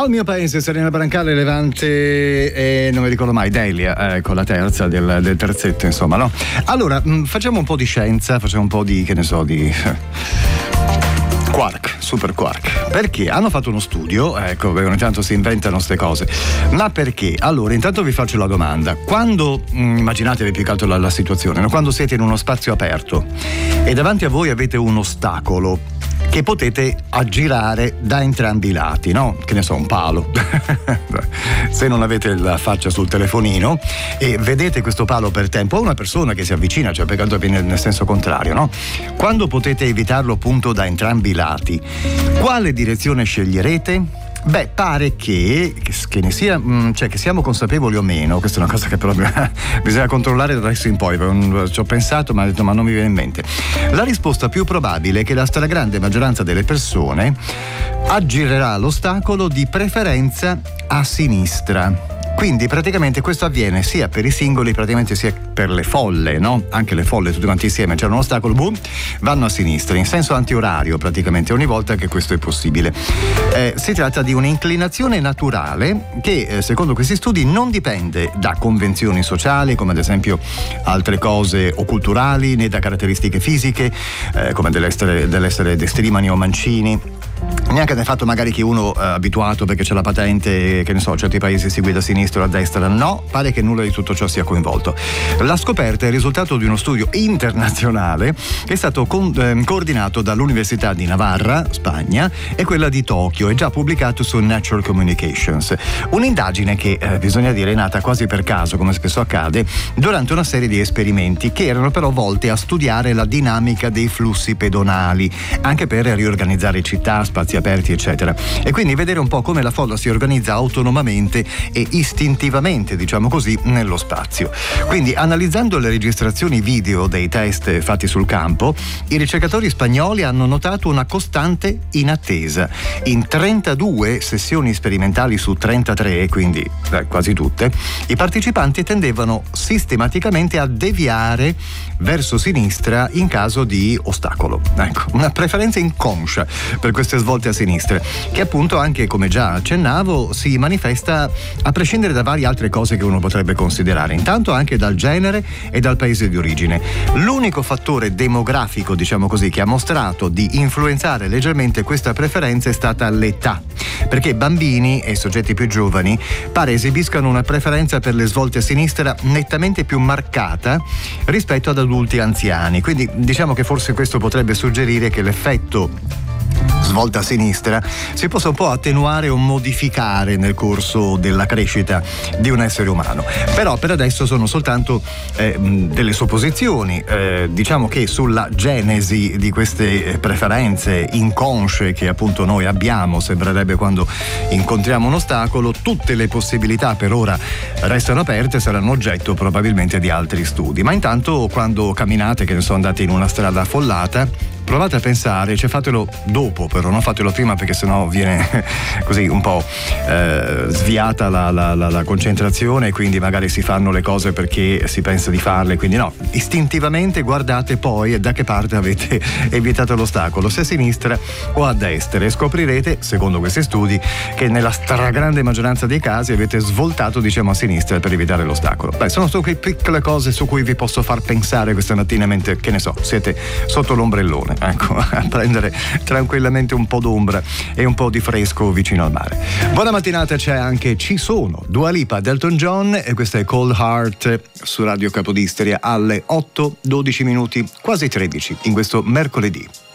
Al mio paese, Serena Brancale, Levante e non mi ricordo mai, Delia, ecco la terza del terzetto, insomma, no? Allora, facciamo un po' di scienza, facciamo un po' di, che ne so, di quark, super quark. Perché hanno fatto uno studio, ecco, ogni tanto si inventano queste cose. Ma perché? Allora, intanto vi faccio la domanda. Quando, immaginatevi più che altro la situazione, no? Quando siete in uno spazio aperto e davanti a voi avete un ostacolo che potete aggirare da entrambi i lati, no? Che ne so, un palo. Se non avete la faccia sul telefonino e vedete questo palo per tempo, o una persona che si avvicina, cioè per caso viene nel senso contrario, no? Quando potete evitarlo appunto da entrambi i lati, quale direzione sceglierete? Beh, pare che ne sia, cioè che siamo consapevoli o meno, questa è una cosa che però bisogna controllare da adesso in poi, ci ho pensato ma ho detto ma non mi viene in mente. La risposta più probabile è che la stragrande maggioranza delle persone aggirerà l'ostacolo di preferenza a sinistra. Quindi praticamente questo avviene sia per i singoli, praticamente sia per le folle, no? Anche le folle tutte quante insieme, c'è un ostacolo, boom, vanno a sinistra, in senso antiorario praticamente ogni volta che questo è possibile. Si tratta di un'inclinazione naturale che secondo questi studi non dipende da convenzioni sociali, come ad esempio altre cose o culturali, né da caratteristiche fisiche, come dell'essere destrimani o mancini. Neanche del fatto magari che uno è abituato perché c'è la patente, che ne so, certi paesi si guida a sinistra o a destra, no, pare che nulla di tutto ciò sia coinvolto. La scoperta è il risultato di uno studio internazionale che è stato coordinato dall'Università di Navarra, Spagna, e quella di Tokyo, e già pubblicato su Natural Communications. Un'indagine che, bisogna dire, è nata quasi per caso, come spesso accade, durante una serie di esperimenti che erano però volti a studiare la dinamica dei flussi pedonali, anche per riorganizzare città, spazi aperti, eccetera, e quindi vedere un po' come la folla si organizza autonomamente e istintivamente, diciamo così, nello spazio. Quindi, analizzando le registrazioni video dei test fatti sul campo, i ricercatori spagnoli hanno notato una costante inattesa. In 32 sessioni sperimentali su 33, quindi quasi tutte, i partecipanti tendevano sistematicamente a deviare verso sinistra in caso di ostacolo. Ecco, una preferenza inconscia per queste svolte a sinistra, che appunto, anche come già accennavo, si manifesta a prescindere da varie altre cose che uno potrebbe considerare, intanto anche dal genere e dal paese di origine. L'unico fattore demografico, diciamo così, che ha mostrato di influenzare leggermente questa preferenza è stata l'età, perché bambini e soggetti più giovani pare esibiscano una preferenza per le svolte a sinistra nettamente più marcata rispetto ad adulti anziani, quindi diciamo che forse questo potrebbe suggerire che l'effetto svolta a sinistra si possa un po' attenuare o modificare nel corso della crescita di un essere umano. Però per adesso sono soltanto delle supposizioni, diciamo che sulla genesi di queste preferenze inconsce che appunto noi abbiamo, sembrerebbe, quando incontriamo un ostacolo, tutte le possibilità per ora restano aperte, saranno oggetto probabilmente di altri studi. Ma intanto, quando camminate, che ne so, andate in una strada affollata, provate a pensare, cioè fatelo dopo, però non fatelo prima, perché sennò viene così un po' sviata la concentrazione, e quindi magari si fanno le cose perché si pensa di farle, quindi no, istintivamente guardate poi da che parte avete evitato l'ostacolo, se a sinistra o a destra, e scoprirete, secondo questi studi, che nella stragrande maggioranza dei casi avete svoltato, diciamo, a sinistra per evitare l'ostacolo. Beh, sono quelle piccole cose su cui vi posso far pensare questa mattina mentre, che ne so, siete sotto l'ombrellone, ecco, a prendere tranquillamente un po' d'ombra e un po' di fresco vicino al mare. Buona mattinata, ci sono Dua Lipa, Elton John, e questa è Cold Heart su Radio Capodistria alle 8:12 minuti, quasi 13 in questo mercoledì.